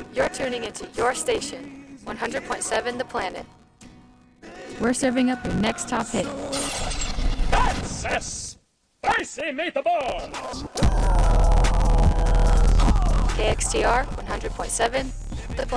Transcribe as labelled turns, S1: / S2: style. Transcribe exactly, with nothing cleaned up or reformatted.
S1: You're tuning into your station, one hundred point seven The Planet. We're serving up your next top hit.
S2: That's a spicy meatball!
S1: K X T R one hundred point seven